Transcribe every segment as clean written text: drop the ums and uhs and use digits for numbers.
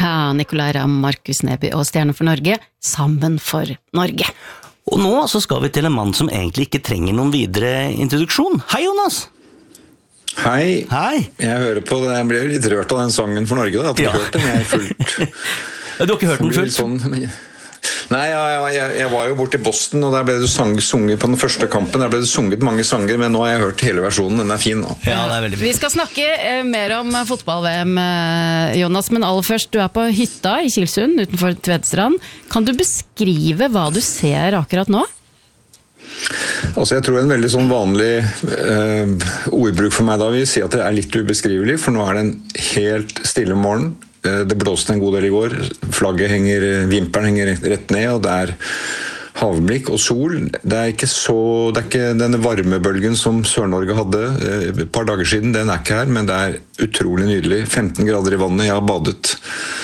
Ja, Nicolai Ramm, Markus Neby og Stjerne for Norge, sammen for Norge. Og nå så skal vi til en mann som egentlig ikke trenger noen videre introduksjon. Hei, Jonas! Hei. Hei. Jeg hører på det. Jeg ble litt rørt av den sangen for Norge, da. At jeg hørte den, jeg fullt. Du har ikke hørt den fullt? Sånn, nei, jeg var jo bort i Boston, og der ble det sunget på den første kampen. Der ble det sunget mange sanger, men nå har jeg hørt hele versjonen. Den er fin nå. Ja, det er veldig fin. Vi skal snakke mer om fotball-VM, Jonas, men aller først, du er på hytta i Kilsund, utenfor Tvedstrand. Kan du beskrive hva du ser akkurat nå? Altså, jeg tror en veldig sånn vanlig ordbruk for meg da vil si at det er litt ubeskrivelig, for nå er det en helt stille morgen. Det blåste en god del i går, vimpelen henger rett ned, og det er havblikk og sol. Det er ikke denne varmebølgen som Sør-Norge hadde et par dager siden, den er ikke her, men det er utrolig nydelig. 15 grader i vannet, jeg har badet.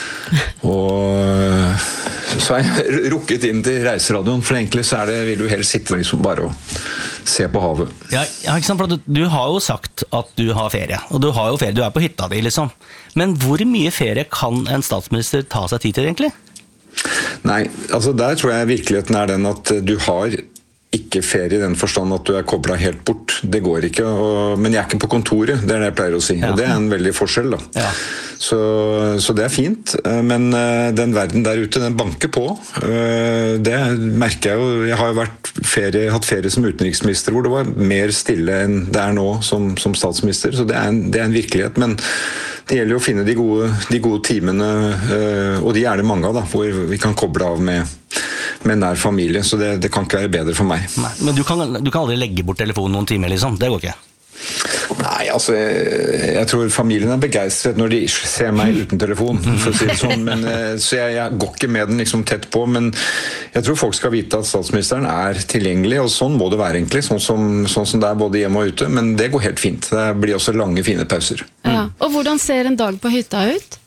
Og så har jeg rukket inn til reiseradioen, for egentlig så vil du helst sitte liksom bare og se på havet. Ja, ikke sant, for du har jo sagt at du har ferie, og du har jo ferie, du er på hytta di liksom. Men hvor mye ferie kan en statsminister ta seg tid til egentlig? Nei, altså der tror jeg virkeligheten er den at du har ikke ferie i den forstand at du er koblet helt bort. Det går ikke, men jeg er ikke på kontoret, det er det jeg pleier å si. Ja. Og det er en veldig forskjell da. Ja. Så det er fint, men den verden der ute, den banker på. Det merker jeg jo. Jeg har jo hatt ferie som utenriksminister, hvor det var mer stille enn det er nå som statsminister. Så det er en virkelighet, men det gjelder jo å finne de gode timene, og de er det mange av da, hvor vi kan koble av med nær familie, så det kan ikke være bedre for meg. Nei, men du kan aldri legge bort telefonen noen timer liksom, det går ikke? Nei, altså, jeg tror familien er begeistret når de ser meg uten telefon, for å si det sånn, så jeg går ikke med den liksom tett på, men jeg tror folk skal vite at statsministeren er tilgjengelig, og sånn må det være egentlig, sånn som det er både hjemme og ute, men det går helt fint. Det blir også lange, fine pauser. Ja, og hvordan ser en dag på hytta ut?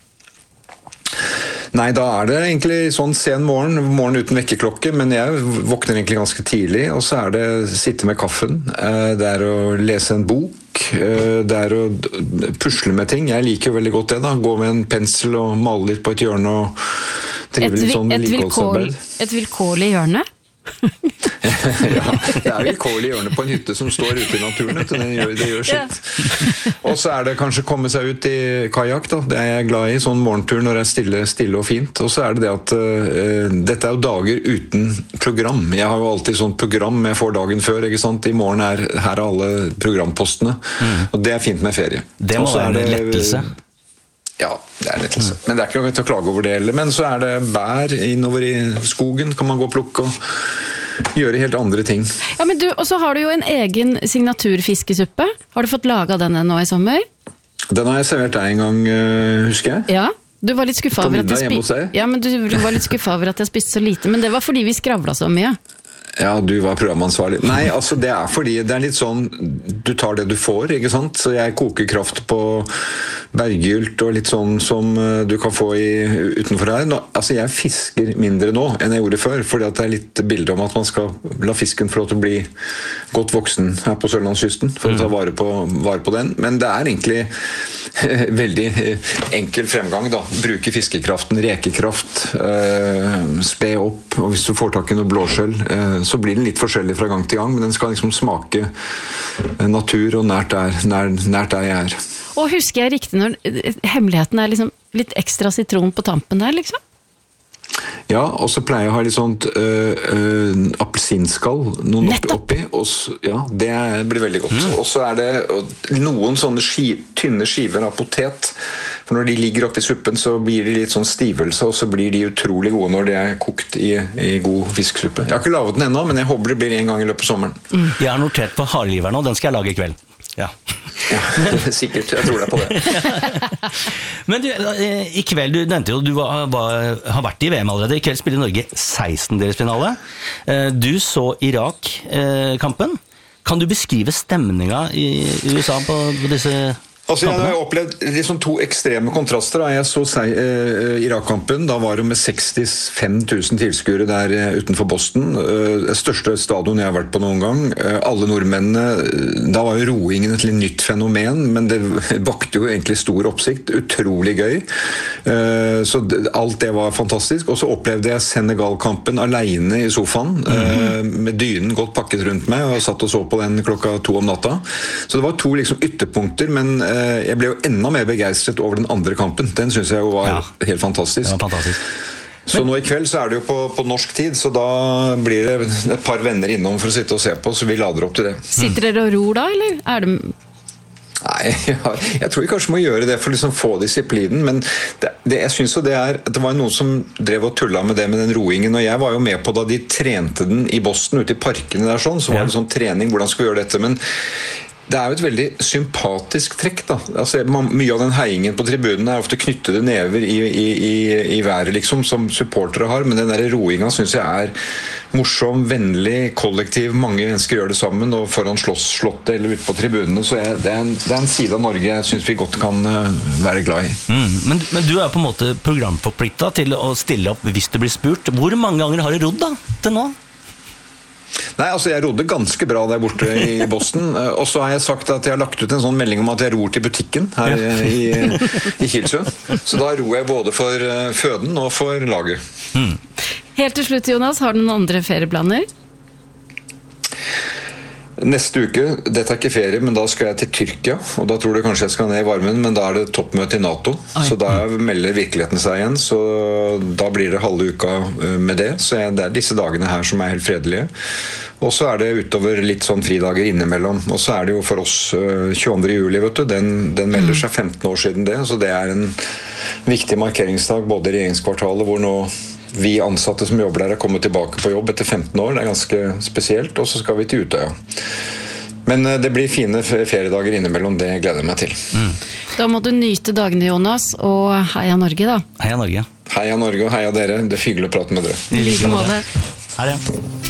Nei, da er det egentlig sånn sen morgen uten vekkerklokke, men jeg våkner egentlig ganske tidlig, og så er det sitte med kaffen, det er å lese en bok, det er å pusle med ting. Jeg liker jo veldig godt det da, gå med en pensel og male litt på et hjørne og drive litt sånn vedlikeholdsarbeid. Et vilkårlig hjørne? Ja, det er vilkårlig hjørne på en hytte som står ute i naturen, det gjør sitt. Og så er det kanskje komme seg ut i kajak da, det er jeg glad i, sånn morgentur når det er stille og fint. Og så er det at dette er jo dager uten program. Jeg har jo alltid sånn program jeg får dagen før, ikke sant? I morgen her er alle programpostene, og det er fint med ferie. Det må være en lettelse. Ja, det er lettelse. Men det er ikke noe til å klage over det heller. Men så er det bær innover i skogen, kan man gå og plukke og gjøre helt andre ting. Ja, men og så har du jo en egen signaturfiskesuppe. Har du fått laget denne nå i sommer? Den har jeg servert deg en gang, husker jeg. Ja, du var litt skuffet over at jeg spiste så lite, men det var fordi vi skravlet så mye. Ja, du var programansvarlig. Nei, altså det er fordi det er litt sånn, du tar det du får, ikke sant? Så jeg koker kraft på berggylt og litt sånn som du kan få utenfor her. Nå, altså jeg fisker mindre nå enn jeg gjorde før, fordi at det er litt bilde om at man skal la fisken få lov til å bli godt voksen her på Sørlandskysten, for å ta vare på den. Men det er egentlig veldig enkel fremgang da. Bruke fiskekraften, rekekraft, spe opp, og hvis du får tak i noe blåskjell, så blir den litt forskjellig fra gang til gang, men den skal liksom smake natur og nært der jeg er. Og husker jeg riktig når hemmeligheten er liksom litt ekstra sitron på tampen der, liksom? Ja, og så pleier jeg å ha litt sånt appelsinskall, noen oppi, og ja, det blir veldig godt. Og så er det noen sånne tynne skiver av potet, for når de ligger oppi suppen så blir de litt sånn stivelse, og så blir de utrolig gode når de er kokt i god fisksuppe. Jeg har ikke lavet den ennå, men jeg håper det blir en gang i løpet av sommeren. Jeg har notert på hardgiver nå, den skal jeg lage i kveld. Ja, sikkert, jeg tror det på det. Men i kveld, du nevnte jo du har vært i VM allerede. I kveld spiller Norge 16-delsfinale. Du så Irak-kampen. Kan du beskrive stemninga i USA på disse Altså, jeg har opplevd liksom to ekstreme kontraster. Da. Jeg så Irak-kampen, da var det med 65 000 tilskuere der utenfor Boston. Det største stadion jeg har vært på noen gang. Alle nordmennene, da var jo roingen et litt nytt fenomen, men det vakte jo egentlig stor oppsikt. Utrolig gøy. Så alt det var fantastisk. Og så opplevde jeg Senegal-kampen alene i sofaen, med dynen godt pakket rundt meg, og satt og så på den 2:00 om natta. Så det var 2 liksom ytterpunkter, men jeg ble jo enda mer begeistret over den andre kampen. Den synes jeg jo var helt fantastisk. Det var fantastisk. Så nå i kveld så det jo på norsk tid, så da blir det et par venner innom for å sitte og se på, så vi lader opp til det. Sitter dere og ror da, eller det... Nei, jeg tror vi kanskje må gjøre det for å liksom få disiplinen, men jeg synes jo det var noen som drev og tullet med det med den roingen, og jeg var jo med på da de trente den i Boston, ute i parkene der sånn, så var det sånn trening, hvordan skal vi gjøre dette, men det jo et veldig sympatisk trekk da. Altså, mye av den heiingen på tribunen ofte knyttede never i været liksom, som supportere har, men den der roinga synes jeg morsom, vennlig, kollektiv, mange mennesker gjør det sammen, og foran slottet eller ute på tribunene, så det en side av Norge jeg synes vi godt kan være glad i. Men du på en måte programforpliktet til å stille opp hvis du blir spurt. Hvor mange ganger har du rodd da, til nå? Nei, altså jeg rodde ganske bra der borte i Boston, og så har jeg sagt at jeg har lagt ut en sånn melding om at jeg ror til butikken her i Kilsund. Så da ror jeg både for føden og for laget. Helt til slutt, Jonas, har du noen andre ferieplaner? Neste uke, dette ikke ferie, men da skal jeg til Tyrkia, og da tror du kanskje jeg skal ned i varmen, men da det toppmøte i NATO, så da melder virkeligheten seg igjen, så da blir det halve uka med det, så det disse dagene her som helt fredelige. Og så det utover litt sånn fridager innimellom, og så det jo for oss 22. juli, vet du, den melder seg 15 år siden det, så det en viktig markeringsdag både i regjeringskvartalet, hvor nå vi ansatte som jobber der kommet tilbake på jobb etter 15 år, det ganske spesielt, og så skal vi til Utøya. Men det blir fine feriedager innimellom, det gleder jeg meg til. Da må du nyte dagene, Jonas, og heia Norge da. Heia Norge. Heia Norge og heia dere, det hyggelig å prate med dere. I like måte. Her